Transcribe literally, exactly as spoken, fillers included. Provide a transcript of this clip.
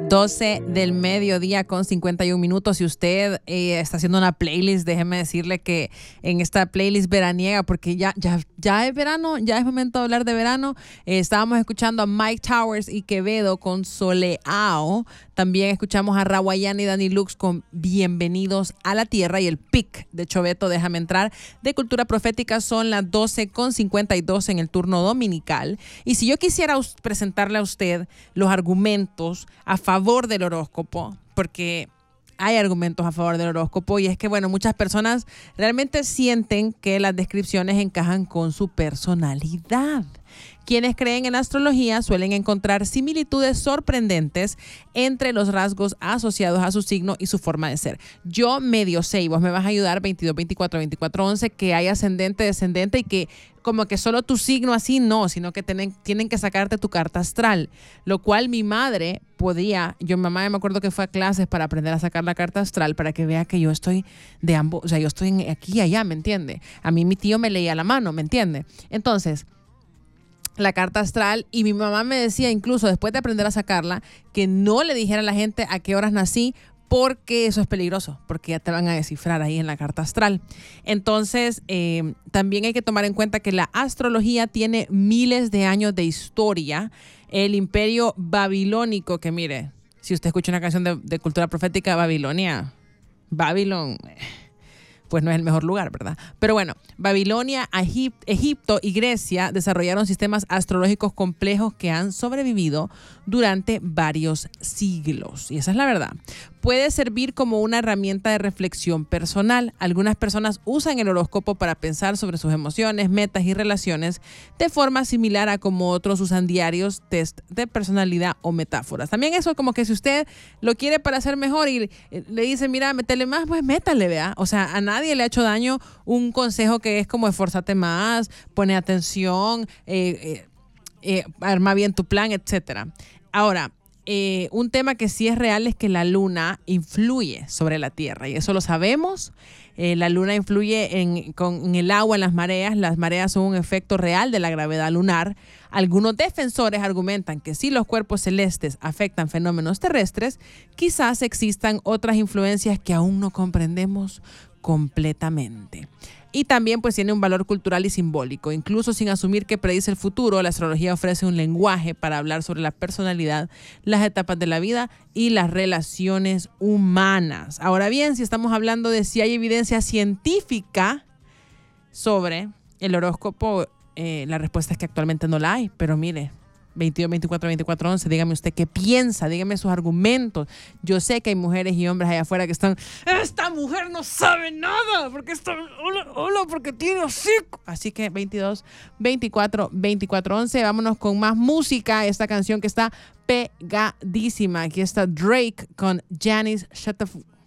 doce del mediodía con cincuenta y un minutos. Si usted eh, está haciendo una playlist, déjeme decirle que en esta playlist veraniega, porque ya, ya, ya es verano, ya es momento de hablar de verano, eh, estábamos escuchando a Mike Towers y Quevedo con Soleao. También escuchamos a Rawayana y Dani Lux con Bienvenidos a la Tierra, y el pic de Choveto, Déjame Entrar, de Cultura Profética. Son las doce con cincuenta y dos en el turno dominical. Y si yo quisiera presentarle a usted los argumentos a favor del horóscopo, porque hay argumentos a favor del horóscopo, y es que, bueno, muchas personas realmente sienten que las descripciones encajan con su personalidad. Quienes creen en astrología suelen encontrar similitudes sorprendentes entre los rasgos asociados a su signo y su forma de ser. Yo medio sé, y vos me vas a ayudar, veintidós, veinticuatro, veinticuatro, once, que hay ascendente, descendente, y que como que solo tu signo así no, sino que tienen, tienen que sacarte tu carta astral, lo cual mi madre podía, yo mi mamá me acuerdo que fue a clases para aprender a sacar la carta astral, para que vea que yo estoy de ambos, o sea, yo estoy aquí y allá, ¿me entiende? A mí mi tío me leía la mano, ¿me entiende? Entonces, la carta astral, y mi mamá me decía, incluso después de aprender a sacarla, que no le dijera a la gente a qué horas nací, porque eso es peligroso, porque ya te van a descifrar ahí en la carta astral. Entonces, eh, también hay que tomar en cuenta que la astrología tiene miles de años de historia. El imperio babilónico, que mire, si usted escucha una canción de, de cultura profética, Babilonia, Babilón, pues no es el mejor lugar, ¿verdad? Pero bueno, Babilonia, Egip- Egipto y Grecia desarrollaron sistemas astrológicos complejos que han sobrevivido durante varios siglos. Y esa es la verdad. Puede servir como una herramienta de reflexión personal. Algunas personas usan el horóscopo para pensar sobre sus emociones, metas y relaciones de forma similar a como otros usan diarios, test de personalidad o metáforas. También eso, como que si usted lo quiere para hacer mejor y le dice, mira, métele más, pues métale, vea. O sea, a nadie le ha hecho daño un consejo que es como esforzate más, pone atención, eh, eh, eh, arma bien tu plan, etcétera. Ahora, Eh, un tema que sí es real es que la luna influye sobre la Tierra, y eso lo sabemos. Eh, la luna influye en, con, en el agua, en las mareas. Las mareas son un efecto real de la gravedad lunar. Algunos defensores argumentan que si los cuerpos celestes afectan fenómenos terrestres, quizás existan otras influencias que aún no comprendemos completamente. Y también pues tiene un valor cultural y simbólico. Incluso sin asumir que predice el futuro, la astrología ofrece un lenguaje para hablar sobre la personalidad, las etapas de la vida y las relaciones humanas. Ahora bien, si estamos hablando de si hay evidencia científica sobre el horóscopo, eh, la respuesta es que actualmente no la hay. Pero mire, veintidós, veinticuatro, veinticuatro, once, dígame usted qué piensa, dígame sus argumentos. Yo sé que hay mujeres y hombres allá afuera que están, esta mujer no sabe nada, porque está, hola, hola, porque tiene hocico. Así que veintidós, veinticuatro, veinticuatro, once, vámonos con más música. Esta canción que está pegadísima. Aquí está Drake con Janice Shut the F-